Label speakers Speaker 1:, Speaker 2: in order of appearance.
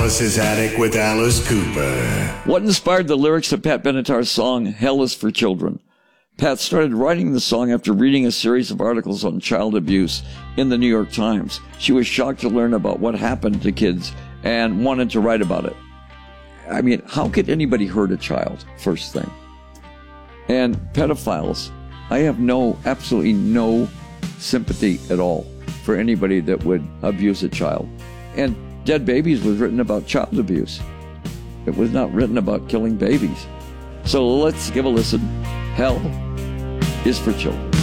Speaker 1: Alice's Attic with Alice Cooper.
Speaker 2: What inspired the lyrics to Pat Benatar's song, Hell is for Children? Pat started writing the song after reading a series of articles on child abuse in the New York Times. She was shocked to learn about what happened to kids and wanted to write about it. I mean, how could anybody hurt a child, first thing? And pedophiles, I have absolutely no sympathy at all for anybody that would abuse a child. And Dead Babies was written about child abuse. It was not written about killing babies. So let's give a listen. Hell is for Children.